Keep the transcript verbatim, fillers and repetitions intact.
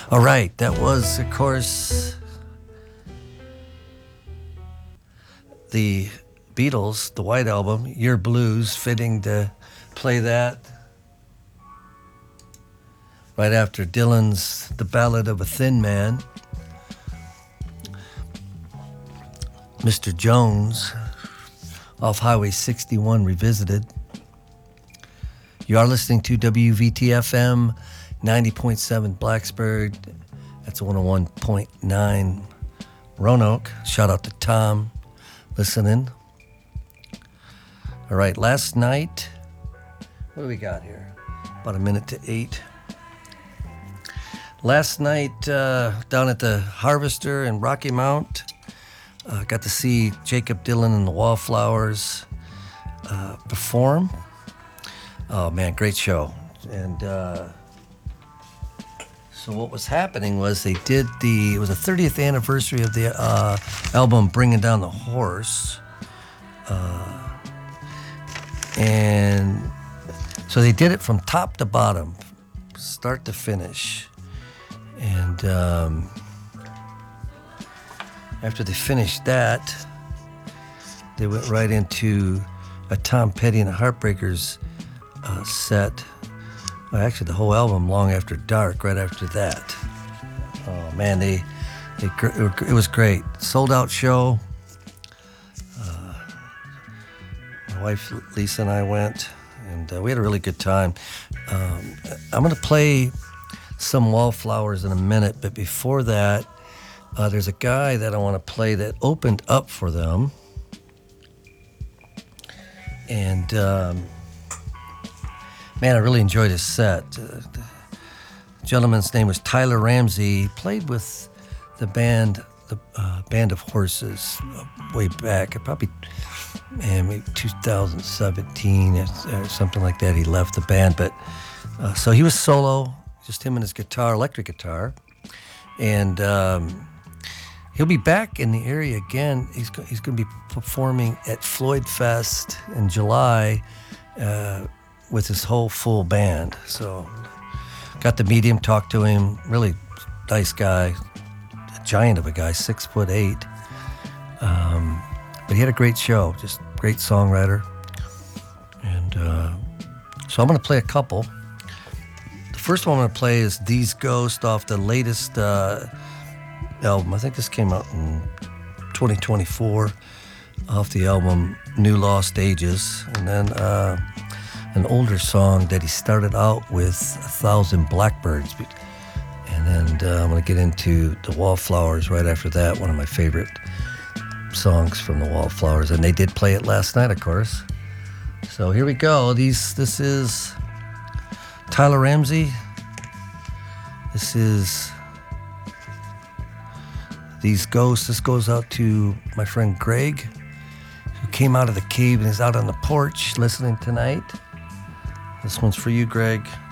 All right, that was, of course, the Beatles, the White Album, Your Blues, fitting to play that right after Dylan's The Ballad of a Thin Man. Mister Jones off Highway sixty-one Revisited. You are listening to W V T F M ninety point seven Blacksburg. That's one oh one point nine Roanoke. Shout out to Tom listening. All right, last night, what do we got here? About a minute to eight. Last night, uh, down at the Harvester in Rocky Mount, uh, got to see Jakob Dylan and the Wallflowers uh, perform. Oh man, great show. And uh, so what was happening was they did the, it was the thirtieth anniversary of the uh, album Bringing Down the Horse. Uh, and so they did it from top to bottom, start to finish. And um, after they finished that, they went right into a Tom Petty and the Heartbreakers uh, set. Well, actually, the whole album, Long After Dark, right after that. Oh, man, they, they it was great. Sold out show. Uh, my wife, Lisa, and I went, and uh, we had a really good time. Um, I'm going to play some Wallflowers in a minute, but before that, uh, there's a guy that I want to play that opened up for them. And... Um, Man, I really enjoyed his set. Uh, the gentleman's name was Tyler Ramsey. He played with the band, the uh, Band of Horses, uh, way back, probably man, maybe two thousand seventeen or, or something like that. He left the band, but uh, so he was solo, just him and his guitar, electric guitar, and um, he'll be back in the area again. He's go- he's going to be performing at Floyd Fest in July. Uh, with his whole full band. So got to meet him, talk to him, really nice guy, a giant of a guy, six foot eight. Um, but he had a great show, just great songwriter. And uh, so I'm gonna play a couple. The first one I'm gonna play is These Ghosts off the latest uh, album. I think this came out in twenty twenty-four off the album New Lost Ages. And then uh, an older song that he started out with, A Thousand Blackbirds. And then uh, I'm going to get into the Wallflowers right after that, one of my favorite songs from the Wallflowers. And they did play it last night, of course. So here we go. These, this is Tyler Ramsey. This is These Ghosts. This goes out to my friend Greg, who came out of the cave and is out on the porch listening tonight. This one's for you, Greg.